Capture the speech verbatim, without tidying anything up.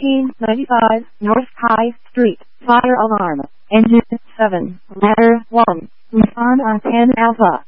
thirteen ninety-five North High Street. Fire alarm. Engine seven. Ladder one. Luzon on ten Alpha.